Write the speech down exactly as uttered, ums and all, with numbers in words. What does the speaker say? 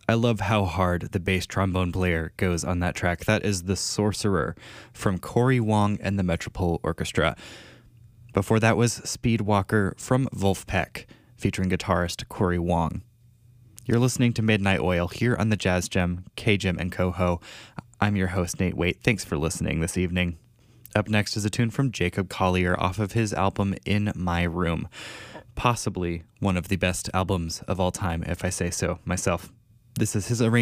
I love how hard the bass trombone player goes on that track. That is The Sorcerer from Cory Wong and the Metropole Orchestra. Before that was Speedwalker from Vulfpeck, featuring guitarist Cory Wong. You're listening to Midnight Oil here on the Jazz Gem, K-Gem and Coho. I'm your host, Nate Waite. Thanks for listening this evening. Up next is a tune from Jacob Collier off of his album In My Room. Possibly one of the best albums of all time, if I say so myself. This is his arrangement.